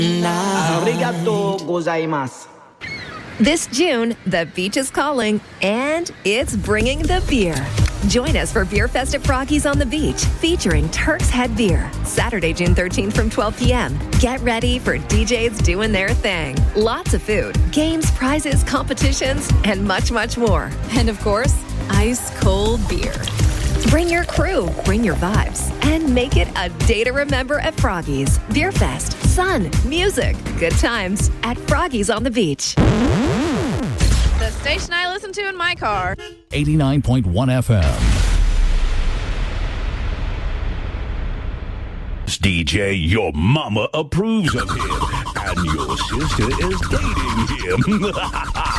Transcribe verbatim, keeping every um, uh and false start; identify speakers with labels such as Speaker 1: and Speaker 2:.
Speaker 1: Arigato gozaimasu.
Speaker 2: This June, the beach is calling, and it's bringing the beer. Join us for Beer Fest at Froggy's on the Beach, featuring Turk's Head Beer, Saturday, June thirteenth from twelve p.m. Get ready for D Js doing their thing. Lots of food, games, prizes, competitions, and much, much more.
Speaker 3: And of course, ice cold beer.
Speaker 2: Bring your crew, bring your vibes, and make it a day to remember at Froggy's. Beer Fest, sun, music, good times at Froggy's on the Beach.
Speaker 3: The station I listen to in my car.
Speaker 4: eighty-nine point one F M.
Speaker 5: D J, your mama approves of him, and your sister is dating him.